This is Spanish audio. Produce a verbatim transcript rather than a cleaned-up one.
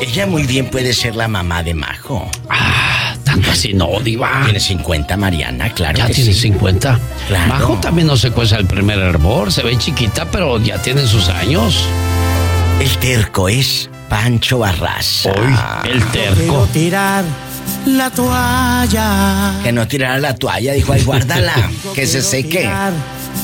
ella muy bien puede ser la mamá de Majo. Ah, tanto así no, diva. Tiene cincuenta, Mariana, claro. Ya que tiene sí. cincuenta. Claro. Majo también no se cueza el primer hervor. Se ve chiquita, pero ya tiene sus años. El terco es Pancho Barraza. Hoy, el terco. Quiero tirar la toalla. Que no tirara la toalla, dijo, ay, guárdala, que se seque.